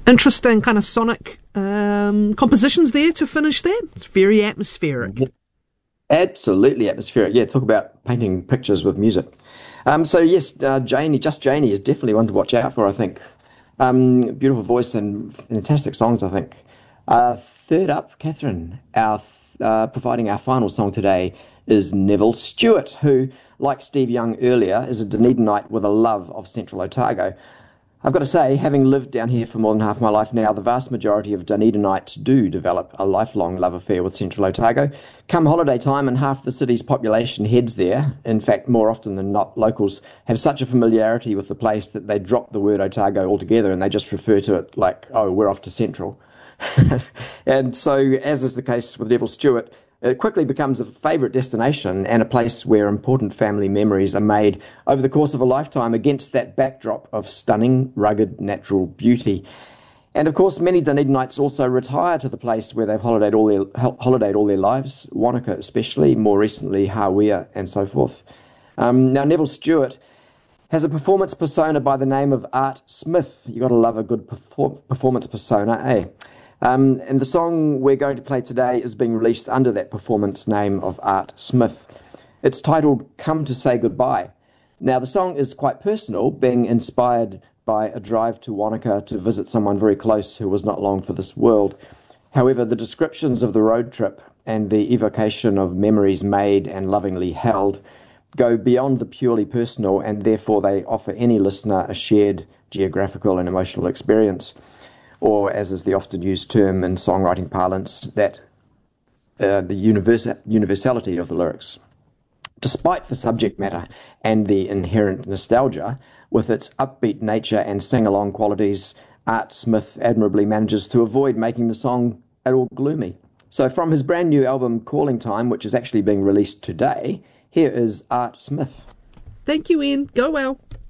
Interesting kind of sonic compositions there to finish that. It's very atmospheric. Absolutely atmospheric. Yeah, talk about painting pictures with music. So yes, Janie is definitely one to watch out for, I think. Beautiful voice and fantastic songs, I think. Third up, Catherine, providing our final song today is Neville Stewart, who, like Steve Young earlier, is a Dunedinite with a love of Central Otago. I've got to say, having lived down here for more than half my life now, the vast majority of Dunedinites do develop a lifelong love affair with Central Otago. Come holiday time and half the city's population heads there. In fact, more often than not, locals have such a familiarity with the place that they drop the word Otago altogether and they just refer to it like, oh, we're off to Central. And so, as is the case with Neville Stewart, it quickly becomes a favourite destination and a place where important family memories are made over the course of a lifetime against that backdrop of stunning, rugged, natural beauty. And of course, many Dunedinites also retire to the place where they've holidayed all their lives, Wanaka especially, more recently Hawea and so forth. Now, Neville Stewart has a performance persona by the name of Art Smith. You've got to love a good performance persona, eh? And the song we're going to play today is being released under that performance name of Art Smith. It's titled Come to Say Goodbye. Now, the song is quite personal, being inspired by a drive to Wanaka to visit someone very close who was not long for this world. However, the descriptions of the road trip and the evocation of memories made and lovingly held go beyond the purely personal, and therefore they offer any listener a shared geographical and emotional experience, or, as is the often used term in songwriting parlance, that the universality of the lyrics. Despite the subject matter and the inherent nostalgia, with its upbeat nature and sing-along qualities, Art Smith admirably manages to avoid making the song at all gloomy. So from his brand new album Calling Time, which is actually being released today, here is Art Smith. Thank you, Ian. Go well.